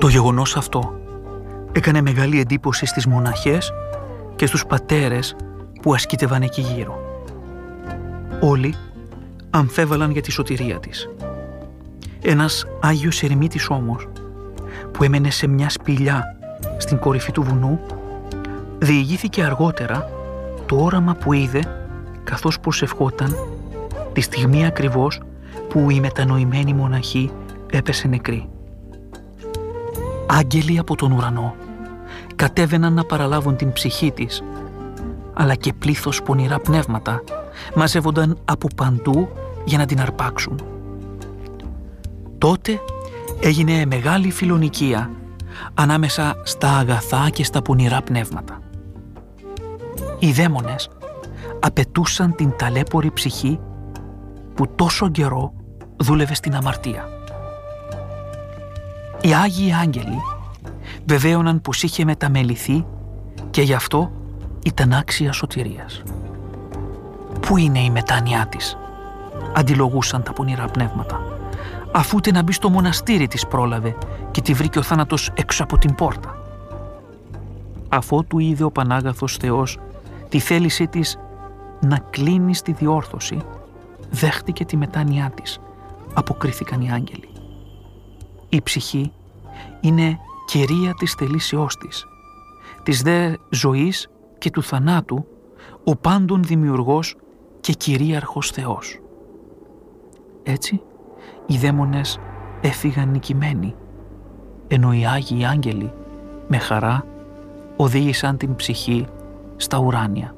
Το γεγονός αυτό έκανε μεγάλη εντύπωση στις μοναχές και στους πατέρες που ασκήτευαν εκεί γύρω. Όλοι αμφέβαλαν για τη σωτηρία της. Ένας Άγιος Ερημίτης όμως, που έμενε σε μια σπηλιά στην κορυφή του βουνού, διηγήθηκε αργότερα το όραμα που είδε καθώς προσευχόταν τη στιγμή ακριβώς που η μετανοημένη μοναχή έπεσε νεκρή. Άγγελοι από τον ουρανό κατέβαιναν να παραλάβουν την ψυχή της, αλλά και πλήθος πονηρά πνεύματα μαζεύονταν από παντού για να την αρπάξουν. Τότε έγινε μεγάλη φιλονικία ανάμεσα στα αγαθά και στα πονηρά πνεύματα. Οι δαίμονες απαιτούσαν την ταλέπορη ψυχή που τόσο καιρό δούλευε στην αμαρτία. Οι Άγιοι Άγγελοι βεβαίωναν πως είχε μεταμεληθεί και γι' αυτό ήταν άξια σωτηρίας. «Πού είναι η μετάνοιά της?» αντιλογούσαν τα πονηρά πνεύματα, αφού ούτε να μπει στο μοναστήρι της πρόλαβε και τη βρήκε ο θάνατος έξω από την πόρτα. Αφότου είδε ο Πανάγαθος Θεός τη θέλησή της να κλείνει στη διόρθωση, δέχτηκε τη μετάνοιά της, αποκρίθηκαν οι άγγελοι. Η ψυχή είναι κερία της θελήσεώς της δε ζωής και του θανάτου, ο πάντων δημιουργός και κυρίαρχος Θεός. Έτσι, οι δαίμονες έφυγαν νικημένοι, ενώ οι Άγιοι Άγγελοι με χαρά οδήγησαν την ψυχή στα ουράνια.